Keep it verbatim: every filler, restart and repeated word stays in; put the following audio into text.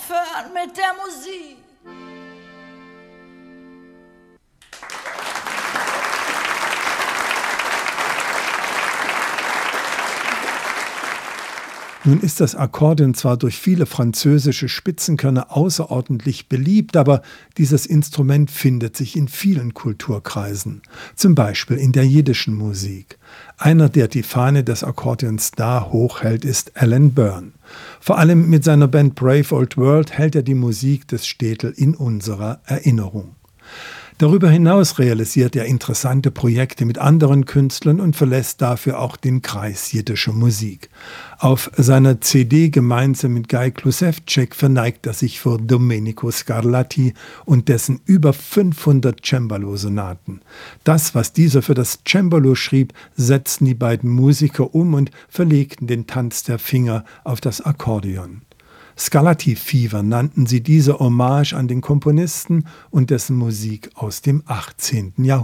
aufhören mit der Musik. Nun ist das Akkordeon zwar durch viele französische Spitzenkörner außerordentlich beliebt, aber dieses Instrument findet sich in vielen Kulturkreisen, zum Beispiel in der jiddischen Musik. Einer, der die Fahne des Akkordeons da hochhält, ist Alan Byrne. Vor allem mit seiner Band Brave Old World hält er die Musik des Städtel in unserer Erinnerung. Darüber hinaus realisiert er interessante Projekte mit anderen Künstlern und verlässt dafür auch den Kreis jiddischer Musik. Auf seiner C D gemeinsam mit Guy Klusewczyk verneigt er sich vor Domenico Scarlatti und dessen über fünfhundert Cembalo-Sonaten. Das, was dieser für das Cembalo schrieb, setzten die beiden Musiker um und verlegten den Tanz der Finger auf das Akkordeon. Scarlatti Fever nannten sie diese Hommage an den Komponisten und dessen Musik aus dem achtzehnten Jahrhundert.